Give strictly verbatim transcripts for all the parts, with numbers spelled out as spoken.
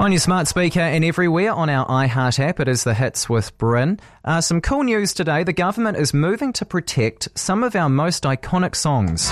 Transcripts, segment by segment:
On your smart speaker and everywhere on our iHeart app, it is The Hits with Bryn. Uh, some cool news today. The government is moving to protect some of our most iconic songs.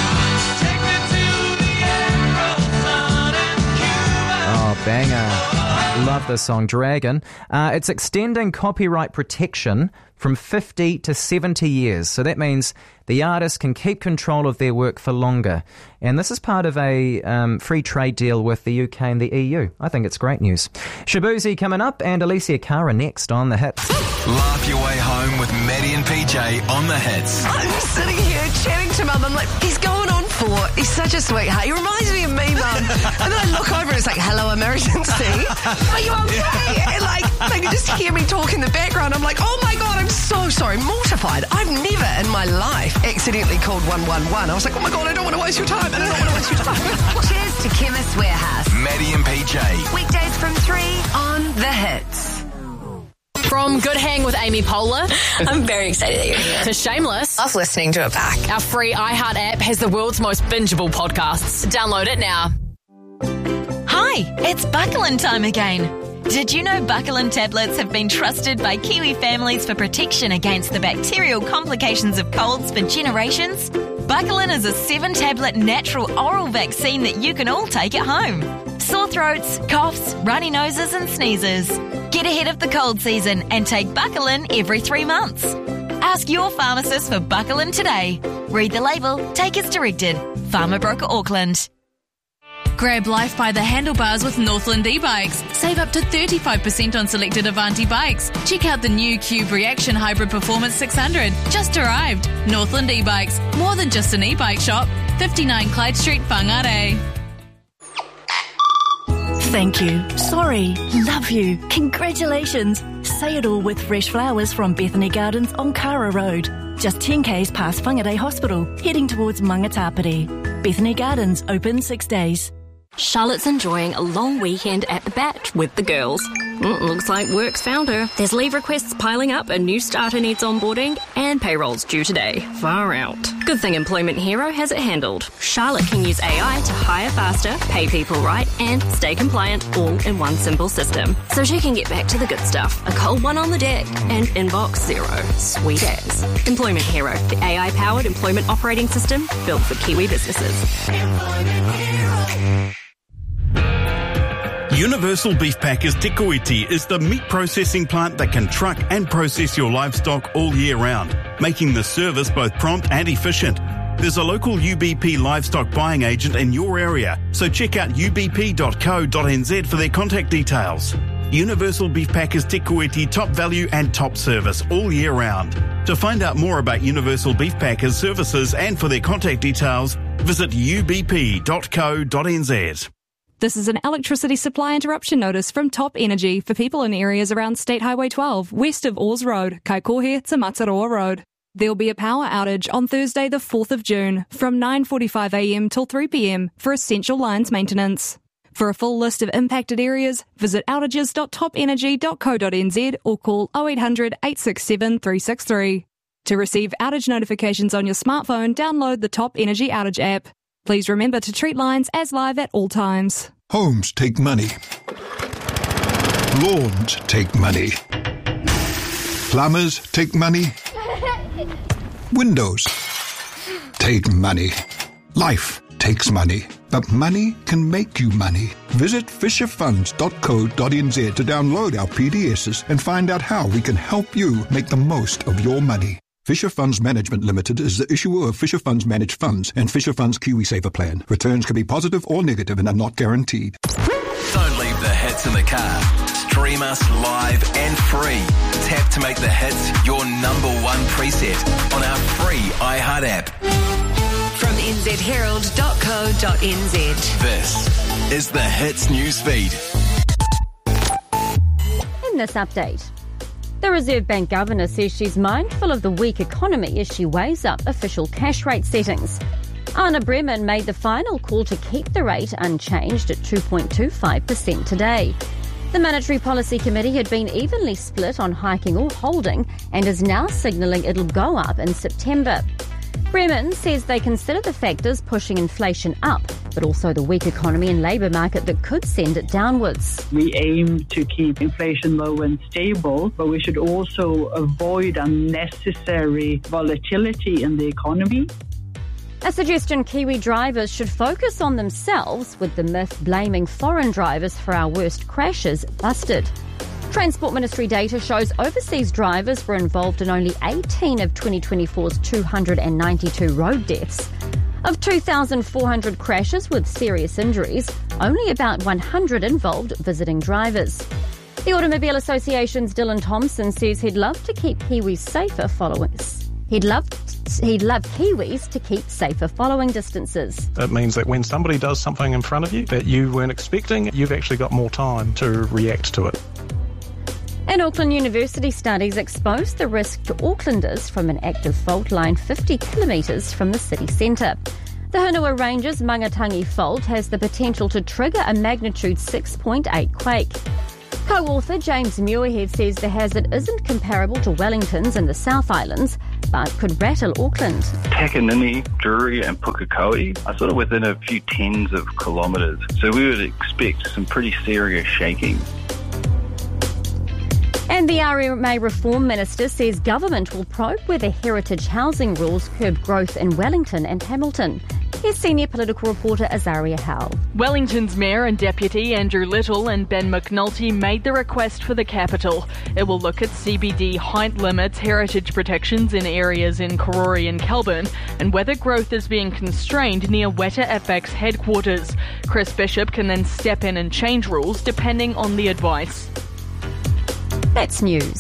Oh, banger. Love this song, Dragon. Uh, it's extending copyright protection from fifty to seventy years. So that means the artist can keep control of their work for longer. And this is part of a um, free trade deal with the U K and the E U. I think it's great news. Shabuzi coming up and Alicia Cara next on The Hits. Laugh your way home with Maddie and P J on The Hits. I'm sitting here chatting to Mum. I'm like, he's going on for. He's such a sweetheart. He reminds me of me, Mum. And then I look over and it's like, hello, emergency. Are you okay? And like, they can just hear me talk in the background. I'm like, oh my God, I'm so sorry. Mortified. I've never in my life accidentally called one one one. I was like, oh my God, I don't want to waste your time. I don't want to waste your time. Cheers to Chemist Warehouse. Maddie and P J. Weekdays from three on The Hits. From Good Hang with Amy Poehler I'm very excited that you're here. to Shameless, Love listening to it back. our free iHeart app has the world's most bingeable podcasts. Download it now. Hi, it's Buckland time again. Did you know Buckland tablets have been trusted by Kiwi families for protection against the bacterial complications of colds for generations? Buckland is a seven-tablet natural oral vaccine that you can all take at home. Sore throats, coughs, runny noses and sneezes. Get ahead of the cold season and take Buckland every three months. Ask your pharmacist for Buckland today. Read the label, take as directed. Farmer Broker Auckland. Grab life by the handlebars with Northland e-bikes. Save up to thirty-five percent on selected Avanti bikes. Check out the new Cube Reaction Hybrid Performance six hundred. Just arrived. Northland e-bikes. More than just an e-bike shop. fifty-nine Clyde Street, Whangarei. Thank you. Sorry. Love you. Congratulations. Say it all with fresh flowers from Bethany Gardens on Kara Road. Just ten kays past Whangarei Hospital, heading towards Mangatapere. Bethany Gardens, open six days. Charlotte's enjoying a long weekend at the Bat with the girls. Mm, looks like work's found her. There's leave requests piling up, a new starter needs onboarding, and payroll's due today. Far out. Good thing Employment Hero has it handled. Charlotte can use A I to hire faster, pay people right, and stay compliant all in one simple system. So she can get back to the good stuff. A cold one on the deck and inbox zero. Sweet as. Employment Hero, the A I-powered employment operating system built for Kiwi businesses. Employment Hero. Universal Beef Packers Te Kuiti is the meat processing plant that can truck and process your livestock all year round, making the service both prompt and efficient. There's a local U B P livestock buying agent in your area, so check out u b p dot co dot n z for their contact details. Universal Beef Packers Te Kuiti, top value and top service all year round. To find out more about Universal Beef Packers services and for their contact details, visit u b p dot co dot n z. This is an electricity supply interruption notice from Top Energy for people in areas around State Highway twelve, west of Oars Road, Kaikohe to Mataroa Road. There will be a power outage on Thursday the fourth of June from nine forty-five a m till three p m for essential lines maintenance. For a full list of impacted areas, visit outages dot top energy dot co dot n z or call oh eight hundred, eight six seven, three six three. To receive outage notifications on your smartphone, download the Top Energy Outage app. Please remember to treat lines as live at all times. Homes take money. Lawns take money. Plumbers take money. Windows take money. Life takes money. But money can make you money. Visit fisher funds dot co dot n z to download our P D Ss and find out how we can help you make the most of your money. Fisher Funds Management Limited is the issuer of Fisher Funds Managed Funds and Fisher Funds KiwiSaver Plan. Returns can be positive or negative and are not guaranteed. Don't leave the hits in the car. Stream us live and free. Tap to make the hits your number one preset on our free iHeart app. From n z herald dot co dot n z. This is the Hits newsfeed. In this update, the Reserve Bank Governor says she's mindful of the weak economy as she weighs up official cash rate settings. Anna Bremen made the final call to keep the rate unchanged at two point two five percent today. The Monetary Policy Committee had been evenly split on hiking or holding and is now signalling it'll go up in September. Bremen says they consider the factors pushing inflation up, but also the weak economy and labour market that could send it downwards. We aim to keep inflation low and stable, but we should also avoid unnecessary volatility in the economy. A suggestion Kiwi drivers should focus on themselves, with the myth blaming foreign drivers for our worst crashes busted. Transport Ministry data shows overseas drivers were involved in only eighteen of twenty twenty-four's two hundred ninety-two road deaths. Of two thousand four hundred crashes with serious injuries, only about one hundred involved visiting drivers. The Automobile Association's Dylan Thompson says he'd love to keep Kiwis safer following. He'd love he'd love Kiwis to keep safer following distances. It means that when somebody does something in front of you that you weren't expecting, you've actually got more time to react to it. An Auckland University studies exposed the risk to Aucklanders from an active fault line fifty kilometres from the city centre. The Hunua Ranges Mangatangi fault has the potential to trigger a magnitude six point eight quake. Co-author James Muirhead says the hazard isn't comparable to Wellington's in the South Islands, but could rattle Auckland. Takanini, Drury and Pukekohe are sort of within a few tens of kilometres, so we would expect some pretty serious shaking. And the R M A Reform Minister says government will probe whether heritage housing rules curb growth in Wellington and Hamilton. Here's senior political reporter Azaria Howe. Wellington's Mayor and Deputy Andrew Little and Ben McNulty made the request for the capital. It will look at C B D height limits, heritage protections in areas in Karori and Kelburn, and whether growth is being constrained near Weta Outback's headquarters. Chris Bishop can then step in and change rules depending on the advice. That's news.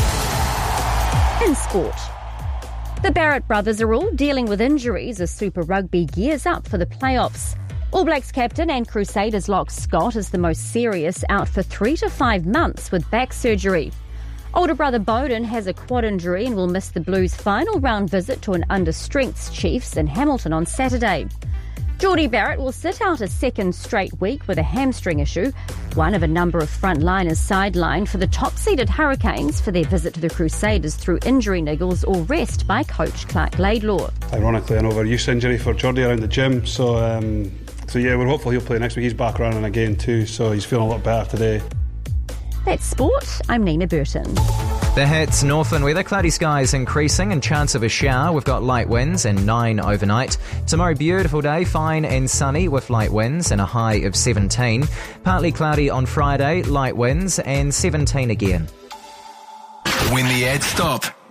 In sport. The Barrett brothers are all dealing with injuries as Super Rugby gears up for the playoffs. All Blacks captain and Crusaders lock Scott is the most serious, out for three to five months with back surgery. Older brother Bowden has a quad injury and will miss the Blues' final round visit to an under-strengths Chiefs in Hamilton on Saturday. Geordie Barrett will sit out a second straight week with a hamstring issue, one of a number of frontliners sidelined for the top-seeded Hurricanes for their visit to the Crusaders through injury niggles or rest by coach Clark Laidlaw. Ironically, an overuse injury for Geordie around the gym, so um, so yeah, we're hopeful he'll play next week. He's back running again too, so he's feeling a lot better today. That's sport. I'm Nina Burton. The hits, Northland weather, cloudy skies increasing and chance of a shower. We've got light winds and nine overnight. Tomorrow, beautiful day, fine and sunny with light winds and a high of seventeen. Partly cloudy on Friday, light winds and seventeen again. When the ads stop,